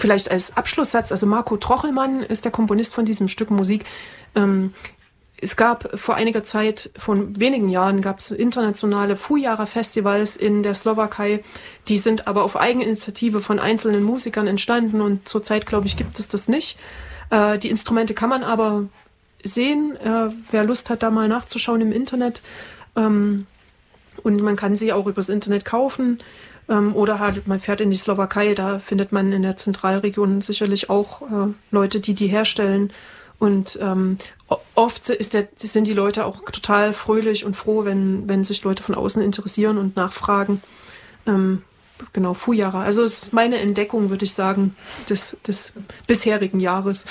vielleicht als Abschlusssatz, also Marco Trochelmann ist der Komponist von diesem Stück Musik. Es gab vor einiger Zeit, vor wenigen Jahren, gab es internationale Fujara-Festivals in der Slowakei. Die sind aber auf Eigeninitiative von einzelnen Musikern entstanden und zurzeit, glaube ich, gibt es das nicht. Die Instrumente kann man aber sehen, wer Lust hat, da mal nachzuschauen im Internet. Und man kann sie auch übers Internet kaufen. Oder halt, man fährt in die Slowakei, da findet man in der Zentralregion sicherlich auch Leute, die herstellen. Und oft sind die Leute auch total fröhlich und froh, wenn sich Leute von außen interessieren und nachfragen. Genau, Fujara. Also es ist meine Entdeckung, würde ich sagen, des bisherigen Jahres.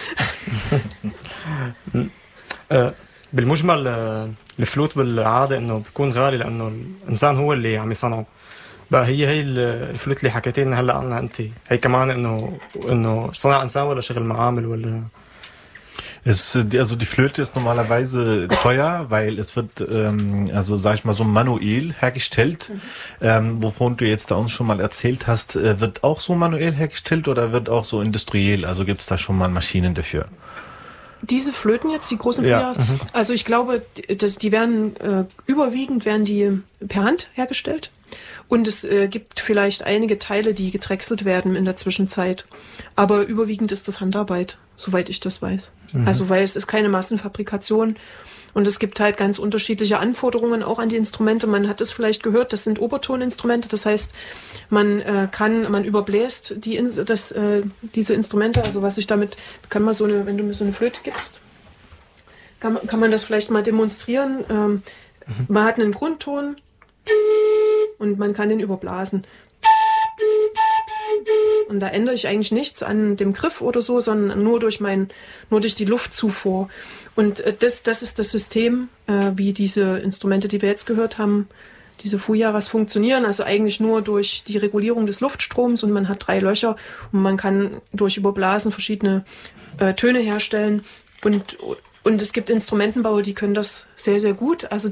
بالمجمل الفلوت بالعادة إنه بيكون غالي لأنه الإنسان هو اللي عم يصنعه. بقى هي الفلوت اللي حكيتي لنا هلا عنها أنت، هي كمان إنه صنع إنسان ولا شغل معامل ولا؟ Also die Flöte ist normalerweise teuer, weil es wird, also sag ich mal, so manuell hergestellt. Wovon du jetzt da uns schon mal erzählt hast, wird auch so manuell hergestellt oder wird auch so industriell? Also gibt es da schon mal Maschinen dafür? Diese Flöten jetzt, die großen Fujaras, also ich glaube, die werden überwiegend per Hand hergestellt. Und es gibt vielleicht einige Teile, die gedrechselt werden in der Zwischenzeit. Aber überwiegend ist das Handarbeit, soweit ich das weiß. Also weil es ist keine Massenfabrikation. Und es gibt halt ganz unterschiedliche Anforderungen auch an die Instrumente. Man hat es vielleicht gehört, das sind Obertoninstrumente. Das heißt, man überbläst diese Instrumente. Also was ich damit, wenn du mir so eine Flöte gibst, kann man das vielleicht mal demonstrieren. Man hat einen Grundton und man kann den überblasen. Und da ändere ich eigentlich nichts an dem Griff oder so, sondern nur durch die Luftzufuhr. Und das ist das System, wie diese Instrumente, die wir jetzt gehört haben, diese Fujaras funktionieren. Also eigentlich nur durch die Regulierung des Luftstroms und man hat 3 Löcher und man kann durch Überblasen verschiedene Töne herstellen. Und es gibt Instrumentenbauer, die können das sehr, sehr gut. Also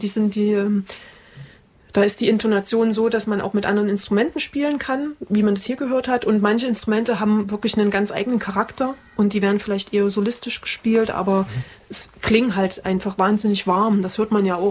da ist die Intonation so, dass man auch mit anderen Instrumenten spielen kann, wie man das hier gehört hat. Und manche Instrumente haben wirklich einen ganz eigenen Charakter und die werden vielleicht eher solistisch gespielt, aber es klingen halt einfach wahnsinnig warm. Das hört man ja auch.